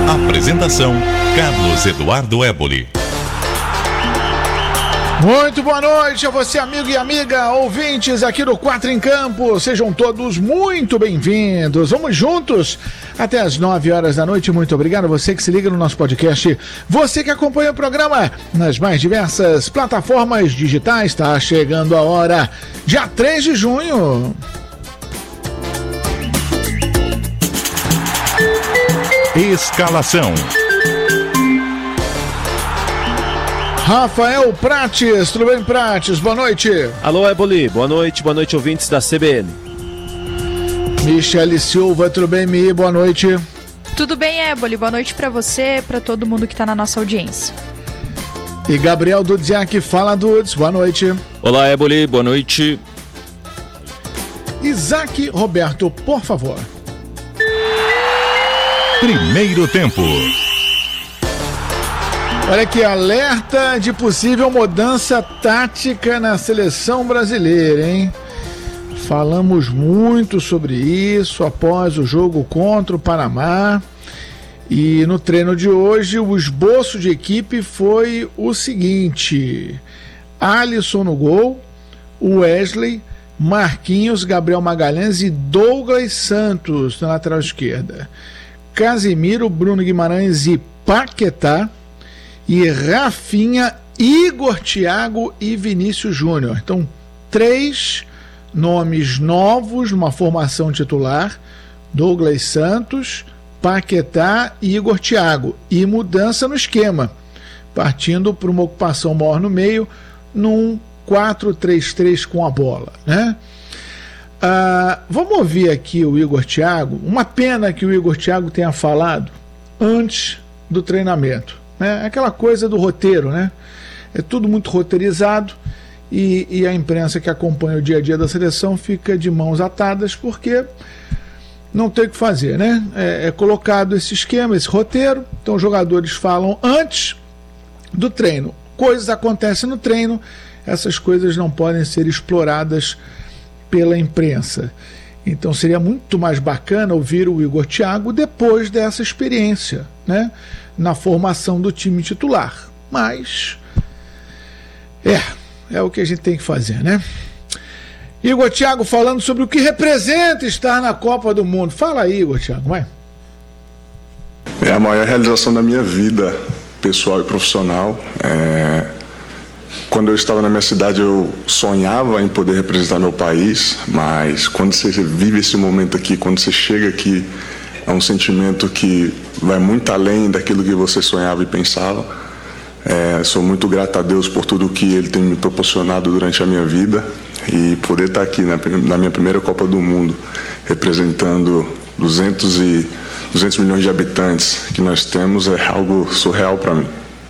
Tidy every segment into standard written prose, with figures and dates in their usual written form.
Apresentação: Carlos Eduardo Éboli. Muito boa noite a você, amigo e amiga, ouvintes aqui do 4 em Campo. Sejam todos muito bem-vindos. Vamos juntos até as 9 horas da noite. Muito obrigado a você que se liga no nosso podcast. Você que acompanha o programa nas mais diversas plataformas digitais. Está chegando a hora, dia 3 de junho. Escalação: Rafael Prates, tudo bem, Prates? Boa noite. Alô, Éboli, boa noite ouvintes da CBN. Michele Silva, tudo bem, Mi? Boa noite. Tudo bem, Éboli, boa noite pra você, pra todo mundo que tá na nossa audiência. E Gabriel Dudziak, fala, Dudes, boa noite. Olá, Éboli, boa noite. Isaac Roberto, por favor. Primeiro tempo. Olha aqui, alerta de possível mudança tática na seleção brasileira, hein? Falamos muito sobre isso após o jogo contra o Panamá. E no treino de hoje, o esboço de equipe foi o seguinte: Alisson no gol, Wesley, Marquinhos, Gabriel Magalhães e Douglas Santos na lateral esquerda. Casemiro, Bruno Guimarães e Paquetá. E Rafinha, Igor Thiago e Vinícius Júnior. Então, 3 nomes novos numa formação titular: Douglas Santos, Paquetá e Igor Thiago. E mudança no esquema, partindo para uma ocupação maior no meio, num 4-3-3 com a bola, né? Vamos ouvir aqui o Igor Thiago. Uma pena que o Igor Thiago tenha falado antes do treinamento. É aquela coisa do roteiro, né? É tudo muito roteirizado e a imprensa que acompanha o dia a dia da seleção fica de mãos atadas porque não tem o que fazer, né? É colocado esse esquema, esse roteiro, então os jogadores falam antes do treino. Coisas acontecem no treino, essas coisas não podem ser exploradas pela imprensa. Então seria muito mais bacana ouvir o Igor Thiago depois dessa experiência, né? Na formação do time titular. Mas é o que a gente tem que fazer, né? Igor Thiago falando sobre o que representa estar na Copa do Mundo. Fala aí, Igor Thiago, vai. É a maior realização da minha vida pessoal e profissional. Quando eu estava na minha cidade, eu sonhava em poder representar meu país, mas quando você vive esse momento aqui, quando você chega aqui, é um sentimento que vai muito além daquilo que você sonhava e pensava. Sou muito grato a Deus por tudo que Ele tem me proporcionado durante a minha vida, e poder estar aqui na minha primeira Copa do Mundo, representando 200 milhões de habitantes que nós temos, é algo surreal para mim.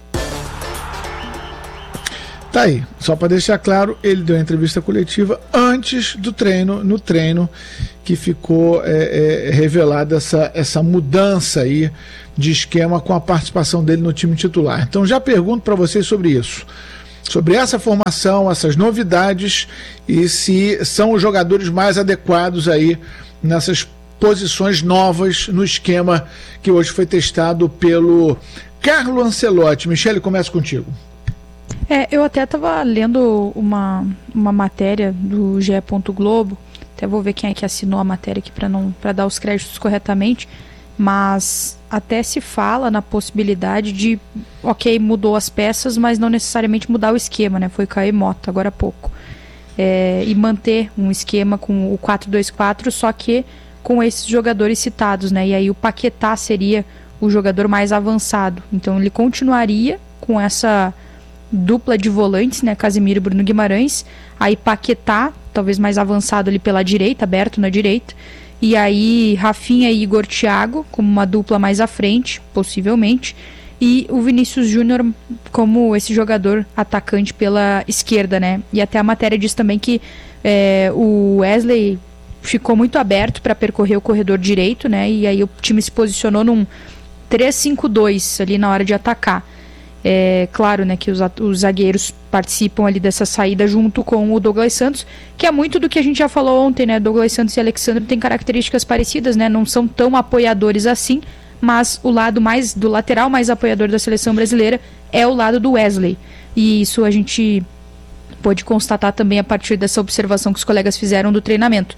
Tá aí, só para deixar claro, ele deu a entrevista coletiva antes do treino, no treino que ficou revelada essa mudança aí de esquema com a participação dele no time titular. Então já pergunto para vocês sobre isso, sobre essa formação, essas novidades e se são os jogadores mais adequados aí nessas posições novas no esquema que hoje foi testado pelo Carlo Ancelotti. Michele, começa contigo. Eu até estava lendo uma matéria do GE. Globo, até vou ver quem é que assinou a matéria aqui para dar os créditos corretamente, mas até se fala na possibilidade de, mudou as peças, mas não necessariamente mudar o esquema, né? Foi Caio Mota agora há pouco. E manter um esquema com o 4-2-4, só que com esses jogadores citados, né? E aí o Paquetá seria o jogador mais avançado, então ele continuaria com essa dupla de volantes, né, Casemiro e Bruno Guimarães, aí Paquetá, talvez mais avançado ali pela direita, aberto na direita, e aí Rafinha e Igor Thiago como uma dupla mais à frente, possivelmente, e o Vinícius Júnior como esse jogador atacante pela esquerda, né, e até a matéria diz também que o Wesley ficou muito aberto para percorrer o corredor direito, né, e aí o time se posicionou num 3-5-2 ali na hora de atacar. Claro, né, que os zagueiros participam ali dessa saída junto com o Douglas Santos, que é muito do que a gente já falou ontem, né? Douglas Santos e Alexandre têm características parecidas, né? Não são tão apoiadores assim, mas o lado mais do lateral mais apoiador da seleção brasileira é o lado do Wesley. E isso a gente pôde constatar também a partir dessa observação que os colegas fizeram do treinamento.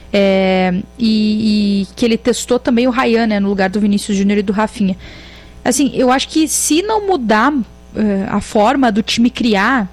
E que ele testou também o Ryan, né, no lugar do Vinícius Júnior e do Rafinha. Assim, eu acho que se não mudar a forma do time criar,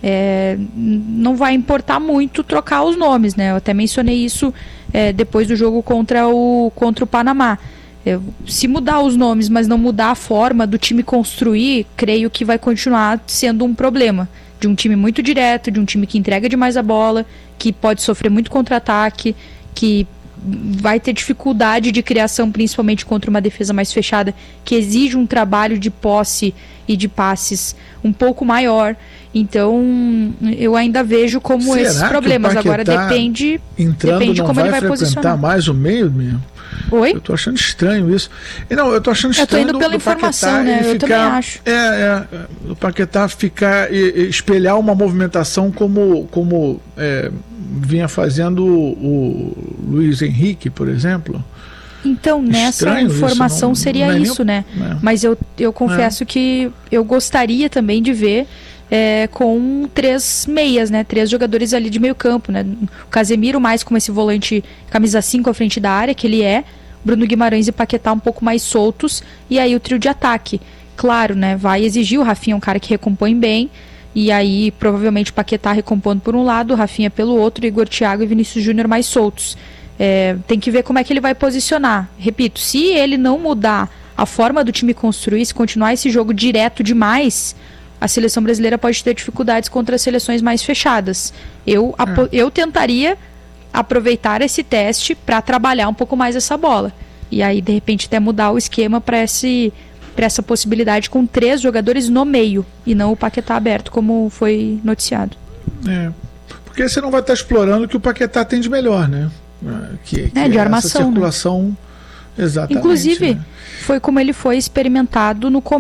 não vai importar muito trocar os nomes, né? Eu até mencionei isso depois do jogo contra o Panamá. Se mudar os nomes, mas não mudar a forma do time construir, creio que vai continuar sendo um problema. De um time muito direto, de um time que entrega demais a bola, que pode sofrer muito contra-ataque, que vai ter dificuldade de criação, principalmente contra uma defesa mais fechada, que exige um trabalho de posse e de passes um pouco maior. Então, eu ainda vejo como esses problemas. Agora depende de como ele vai posicionar. Mais o meio mesmo. Oi? Eu tô achando estranho isso. Não, eu tô achando estranho. Eu tô indo pela informação, né? Eu também acho. O Paquetá espelhar uma movimentação como vinha fazendo o Luiz Henrique, por exemplo. Então, nessa informação seria isso, né? Mas eu confesso que eu gostaria também de ver com 3 meias, né? 3 jogadores ali de meio campo, né? O Casemiro mais como esse volante camisa 5 à frente da área, que ele Bruno Guimarães e Paquetá um pouco mais soltos, e aí o trio de ataque. Claro, né? Vai exigir, o Rafinha é um cara que recompõe bem, e aí provavelmente Paquetá recompondo por um lado, o Rafinha pelo outro, Igor Thiago e Vinícius Júnior mais soltos. Tem que ver como é que ele vai posicionar. Repito, se ele não mudar a forma do time construir, se continuar esse jogo direto demais, a seleção brasileira pode ter dificuldades contra as seleções mais fechadas. Eu tentaria aproveitar esse teste para trabalhar um pouco mais essa bola. E aí, de repente, até mudar o esquema para essa possibilidade com 3 jogadores no meio e não o Paquetá aberto, como foi noticiado. Porque você não vai estar explorando o que o Paquetá tem de melhor, né? De armação. Essa circulação, né? Exatamente. Inclusive, foi como ele foi experimentado no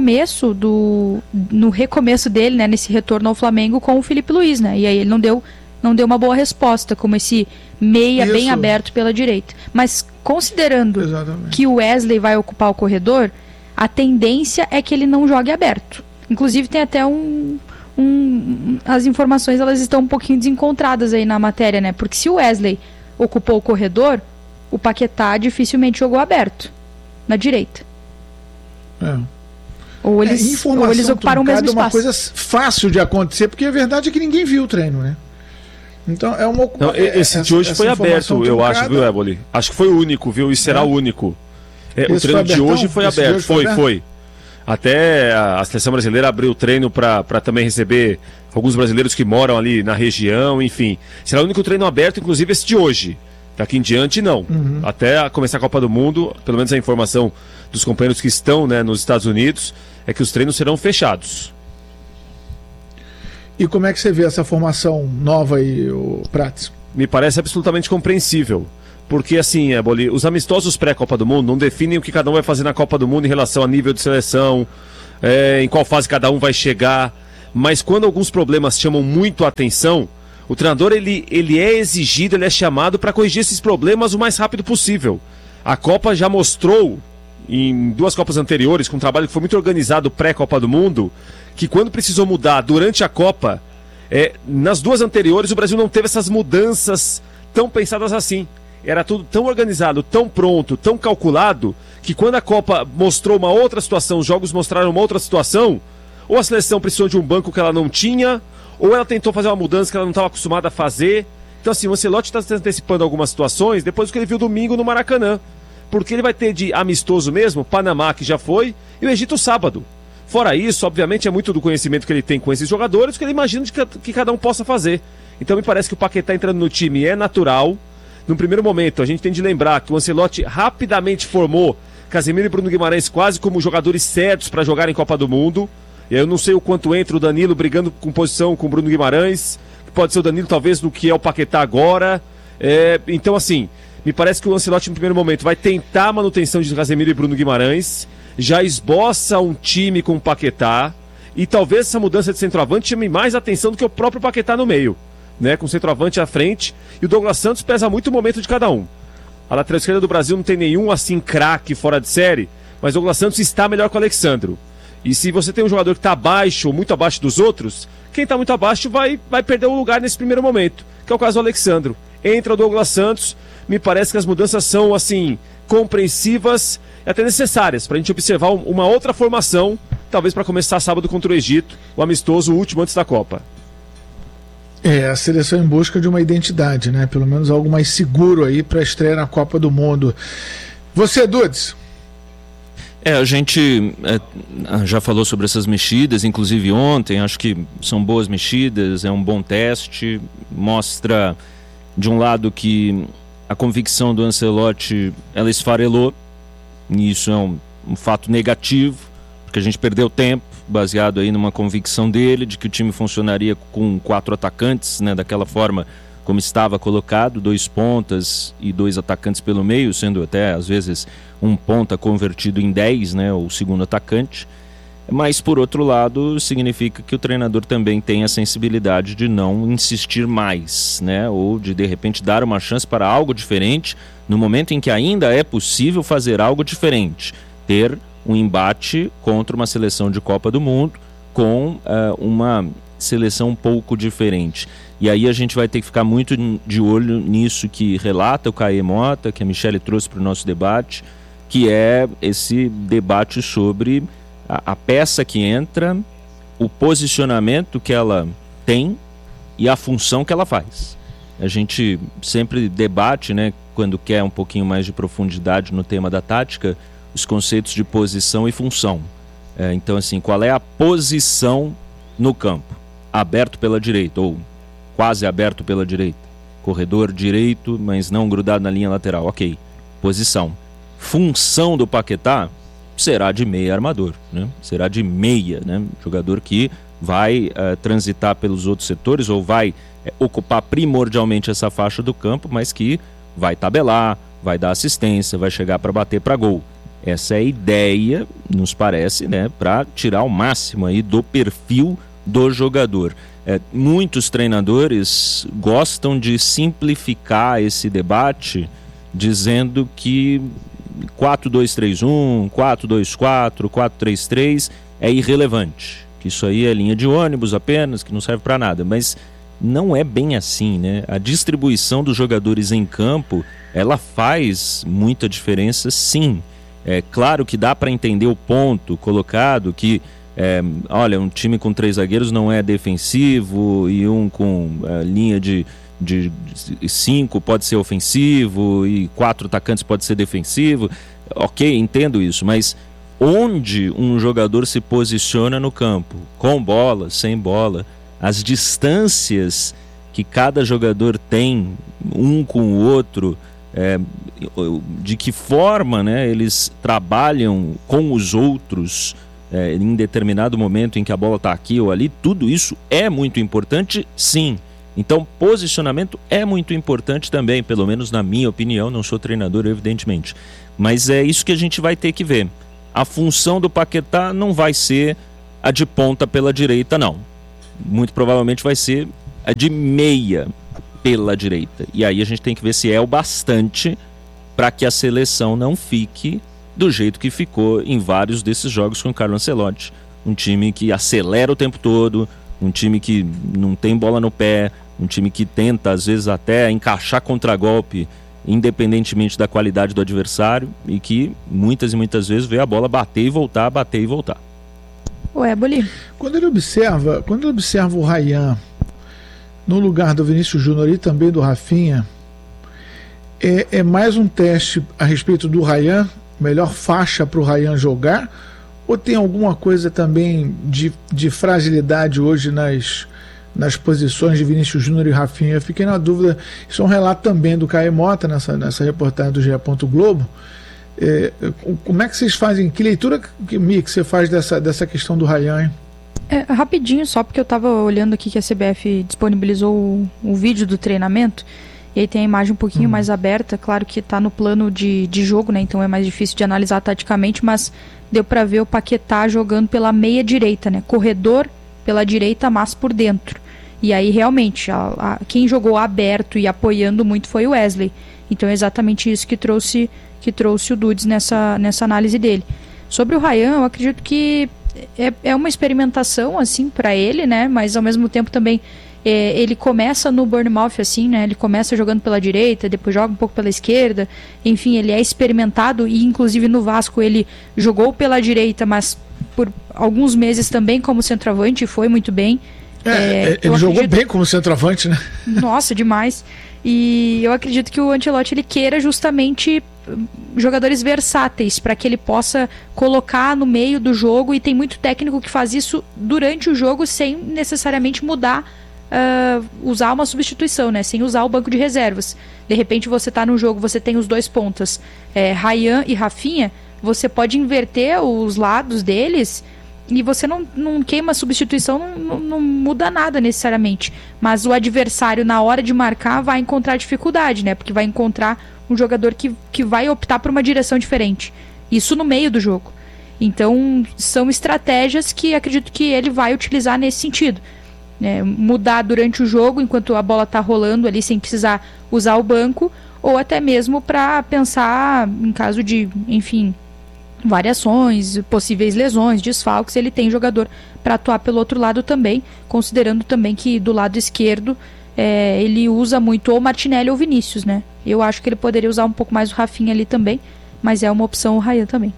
recomeço dele, né, nesse retorno ao Flamengo com o Felipe Luiz, né? E aí ele não deu uma boa resposta, como esse meia bem aberto pela direita. Mas considerando que o Wesley vai ocupar o corredor, a tendência é que ele não jogue aberto. Inclusive tem até as informações, elas estão um pouquinho desencontradas aí na matéria, né? Porque se o Wesley ocupou o corredor, o Paquetá dificilmente jogou aberto na direita. Ou eles ocuparam o mesmo espaço. É uma coisa fácil de acontecer, porque a verdade é que ninguém viu o treino, né? Então esse de hoje foi aberto, eu acho, viu, Éboli? Acho que foi o único, viu? E será o único. O treino de hoje foi aberto, foi. Até a seleção brasileira abriu o treino para também receber alguns brasileiros que moram ali na região, enfim. Será o único treino aberto, inclusive esse de hoje. Daqui em diante, não. Até começar a Copa do Mundo, pelo menos a informação dos companheiros que estão, né, nos Estados Unidos, é que os treinos serão fechados. E como é que você vê essa formação nova aí, Prats? Me parece absolutamente compreensível. Porque, assim, Éboli, os amistosos pré-Copa do Mundo não definem o que cada um vai fazer na Copa do Mundo em relação a nível de seleção, em qual fase cada um vai chegar. Mas quando alguns problemas chamam muito a atenção, o treinador ele é exigido, ele é chamado para corrigir esses problemas o mais rápido possível. A Copa já mostrou, em 2 Copas anteriores, com um trabalho que foi muito organizado pré-Copa do Mundo, que quando precisou mudar durante a Copa, nas 2 anteriores o Brasil não teve essas mudanças tão pensadas assim. Era tudo tão organizado, tão pronto, tão calculado, que quando a Copa mostrou uma outra situação, os jogos mostraram uma outra situação, ou a seleção precisou de um banco que ela não tinha, ou ela tentou fazer uma mudança que ela não estava acostumada a fazer. Então, assim, o Ancelotti está se antecipando algumas situações depois do que ele viu domingo no Maracanã. Porque ele vai ter de amistoso mesmo, Panamá, que já foi, e o Egito sábado. Fora isso, obviamente, é muito do conhecimento que ele tem com esses jogadores, que ele imagina que cada um possa fazer. Então, me parece que o Paquetá entrando no time é natural. Num primeiro momento, a gente tem de lembrar que o Ancelotti rapidamente formou Casemiro e Bruno Guimarães quase como jogadores certos para jogar em Copa do Mundo. E eu não sei o quanto entra o Danilo brigando com posição com o Bruno Guimarães, que pode ser o Danilo talvez do que é o Paquetá agora. Então, assim, me parece que o Ancelotti no primeiro momento vai tentar a manutenção de Casemiro e Bruno Guimarães, já esboça um time com o Paquetá, e talvez essa mudança de centroavante chame mais atenção do que o próprio Paquetá no meio, né, com o centroavante à frente, e o Douglas Santos pesa muito o momento de cada um. A lateral esquerda do Brasil não tem nenhum assim craque fora de série, mas o Douglas Santos está melhor que o Alexandro. E se você tem um jogador que está abaixo ou muito abaixo dos outros, quem está muito abaixo vai perder o lugar nesse primeiro momento, que é o caso do Alexandro. Entra o Douglas Santos, me parece que as mudanças são, assim, compreensivas e até necessárias para a gente observar uma outra formação, talvez para começar sábado contra o Egito, o amistoso último antes da Copa. A seleção em busca de uma identidade, né? Pelo menos algo mais seguro aí para a estreia na Copa do Mundo. Você, Dudes? A gente já falou sobre essas mexidas, inclusive ontem, acho que são boas mexidas, é um bom teste, mostra de um lado que a convicção do Ancelotti, ela esfarelou, e isso é um fato negativo, porque a gente perdeu tempo, baseado aí numa convicção dele, de que o time funcionaria com 4 atacantes, né, daquela forma como estava colocado, 2 pontas e 2 atacantes pelo meio, sendo até às vezes um ponta convertido em 10, né, o segundo atacante. Mas por outro lado, significa que o treinador também tem a sensibilidade de não insistir mais, né, ou de repente dar uma chance para algo diferente, no momento em que ainda é possível fazer algo diferente, ter um embate contra uma seleção de Copa do Mundo com uma seleção um pouco diferente. E aí a gente vai ter que ficar muito de olho nisso que relata o Caê Mota, que a Michele trouxe para o nosso debate, que é esse debate sobre a peça que entra, o posicionamento que ela tem e a função que ela faz. A gente sempre debate, né, quando quer um pouquinho mais de profundidade no tema da tática, os conceitos de posição e função. Então, assim, qual é a posição no campo? Aberto pela direita, ou quase aberto pela direita. Corredor direito, mas não grudado na linha lateral. Ok. Posição. Função do Paquetá será de meia armador, né? Será de meia, né? Jogador que vai transitar pelos outros setores ou vai ocupar primordialmente essa faixa do campo, mas que vai tabelar, vai dar assistência, vai chegar para bater para gol. Essa é a ideia, nos parece, né, para tirar o máximo aí do perfil do jogador. Muitos treinadores gostam de simplificar esse debate dizendo que 4-2-3-1, 4-2-4, 4-3-3 é irrelevante, que isso aí é linha de ônibus apenas, que não serve para nada, mas não é bem assim, né? A distribuição dos jogadores em campo, ela faz muita diferença, sim. É claro que dá para entender o ponto colocado que olha, um time com 3 zagueiros não é defensivo e um com linha de 5 pode ser ofensivo e 4 atacantes pode ser defensivo. Ok, entendo isso, mas onde um jogador se posiciona no campo, com bola, sem bola, as distâncias que cada jogador tem um com o outro, de que forma, né, eles trabalham com os outros em determinado momento em que a bola está aqui ou ali, tudo isso é muito importante, sim. Então, posicionamento é muito importante também, pelo menos na minha opinião, não sou treinador, evidentemente. Mas é isso que a gente vai ter que ver. A função do Paquetá não vai ser a de ponta pela direita, não. Muito provavelmente vai ser a de meia pela direita. E aí a gente tem que ver se é o bastante para que a seleção não fique do jeito que ficou em vários desses jogos com o Carlo Ancelotti. Um time que acelera o tempo todo, um time que não tem bola no pé, um time que tenta às vezes até encaixar contragolpe independentemente da qualidade do adversário e que muitas e muitas vezes vê a bola bater e voltar, bater e voltar. Boli. Quando ele observa o Ryan no lugar do Vinícius Júnior e também do Rafinha, é mais um teste a respeito do Ryan, melhor faixa para o Ryan jogar, ou tem alguma coisa também de fragilidade hoje nas posições de Vinícius Júnior e Rafinha? Eu fiquei na dúvida. Isso é um relato também do Caê Mota nessa reportagem do GE. Globo. Como é que vocês fazem? Que leitura que você faz dessa questão do Ryan? Rapidinho, só porque eu estava olhando aqui que a CBF disponibilizou o vídeo do treinamento, e aí tem a imagem um pouquinho mais aberta. Claro que está no plano de jogo, né? Então é mais difícil de analisar taticamente, mas deu para ver o Paquetá jogando pela meia direita, né? Corredor pela direita, mas por dentro. E aí realmente quem jogou aberto e apoiando muito foi o Wesley. Então é exatamente isso que trouxe o Dudes nessa análise dele. Sobre o Ryan, eu acredito que é uma experimentação, assim, para ele, né? Mas ao mesmo tempo também ele começa no Bournemouth, assim, né? Ele começa jogando pela direita, depois joga um pouco pela esquerda. Enfim, ele é experimentado e, inclusive, no Vasco ele jogou pela direita, mas por alguns meses também como centroavante e foi muito bem. Ele jogou bem como centroavante, né? Nossa, demais. E eu acredito que o Ancelotti ele queira justamente jogadores versáteis para que ele possa colocar no meio do jogo, e tem muito técnico que faz isso durante o jogo sem necessariamente mudar, usar uma substituição, né? Sem usar o banco de reservas. De repente você está no jogo, você tem os dois pontas, Ryan e Rafinha, você pode inverter os lados deles e você não queima a substituição, não muda nada necessariamente. Mas o adversário, na hora de marcar, vai encontrar dificuldade, né? Porque vai encontrar um jogador que vai optar por uma direção diferente. Isso no meio do jogo. Então, são estratégias que acredito que ele vai utilizar nesse sentido. Mudar durante o jogo, enquanto a bola está rolando ali, sem precisar usar o banco, ou até mesmo para pensar em caso de, enfim, variações, possíveis lesões, desfalques, ele tem jogador para atuar pelo outro lado também, considerando também que do lado esquerdo ele usa muito ou Martinelli ou Vinícius, né? Eu acho que ele poderia usar um pouco mais o Rafinha ali também, mas é uma opção o Ryan também.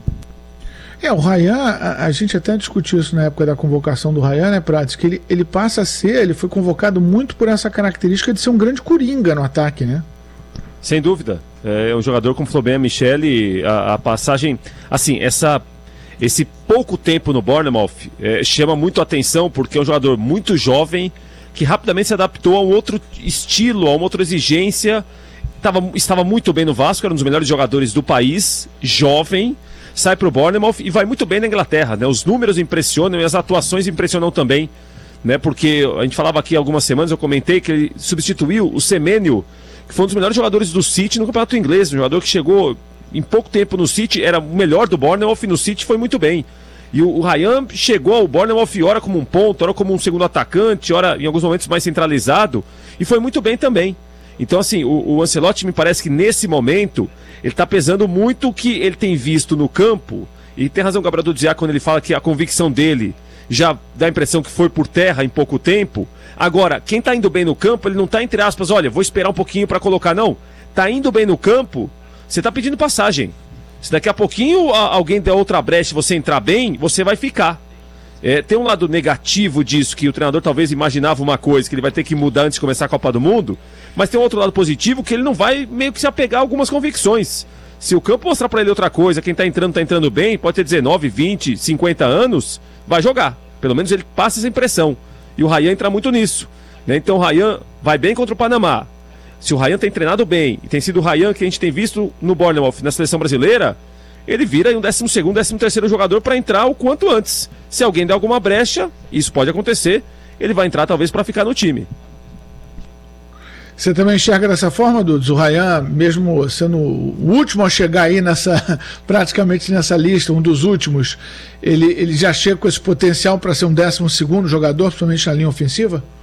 O Ryan, a gente até discutiu isso na época da convocação do Ryan, né, Prates, que ele passa a ser, ele foi convocado muito por essa característica de ser um grande coringa no ataque, né? Sem dúvida. É um jogador, como falou bem a Michele, a passagem, assim, esse pouco tempo no Bournemouth chama muito a atenção, porque é um jogador muito jovem, que rapidamente se adaptou a um outro estilo, a uma outra exigência, estava muito bem no Vasco, era um dos melhores jogadores do país, jovem, sai para o Bournemouth e vai muito bem na Inglaterra, né? Os números impressionam e as atuações impressionam também, né? Porque a gente falava aqui há algumas semanas, eu comentei que ele substituiu o Semenyo, que foi um dos melhores jogadores do City no campeonato inglês, um jogador que chegou em pouco tempo no City, era o melhor do Bournemouth e no City foi muito bem. E o Ryan chegou ao Bournemouth ora como um ponto, ora como um segundo atacante, ora em alguns momentos mais centralizado, e foi muito bem também. Então, assim, o Ancelotti me parece que nesse momento ele está pesando muito o que ele tem visto no campo, e tem razão o Gabriel Dudziak quando ele fala que a convicção dele já dá a impressão que foi por terra em pouco tempo. Agora, quem está indo bem no campo, ele não está, entre aspas, olha, vou esperar um pouquinho para colocar, não. Está indo bem no campo, você está pedindo passagem. Se daqui a pouquinho alguém der outra brecha e você entrar bem, você vai ficar. Tem um lado negativo disso, que o treinador talvez imaginava uma coisa, que ele vai ter que mudar antes de começar a Copa do Mundo, mas tem um outro lado positivo, que ele não vai meio que se apegar a algumas convicções. Se o campo mostrar para ele outra coisa, quem está entrando bem, pode ter 19, 20, 50 anos, vai jogar. Pelo menos ele passa essa impressão. E o Ryan entra muito nisso, né? Então o Ryan vai bem contra o Panamá. Se o Ryan tem treinado bem, e tem sido o Ryan que a gente tem visto no Bournemouth, na seleção brasileira, ele vira um 12º, 13º jogador para entrar o quanto antes. Se alguém der alguma brecha, isso pode acontecer, ele vai entrar talvez para ficar no time. Você também enxerga dessa forma, Dudes? O Ryan, mesmo sendo o último a chegar aí praticamente nessa lista, um dos últimos, ele já chega com esse potencial para ser um 12º jogador, principalmente na linha ofensiva?